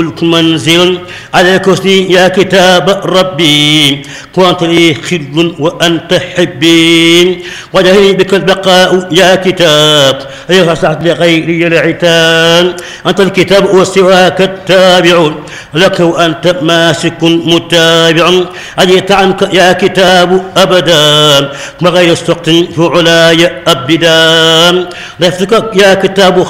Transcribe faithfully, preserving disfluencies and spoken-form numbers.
منزل على الكرسي يا كتاب ربي كنت لي خل وأنت حبي وجهي بك البقاء يا كتاب أيها صعد لغيري العتاب أنت الكتاب وسواك التابع لك وأنت ماسك متابع أجيت عنك يا كتاب أبدا وغير سقط في علاي أبدا لفتك يا كتاب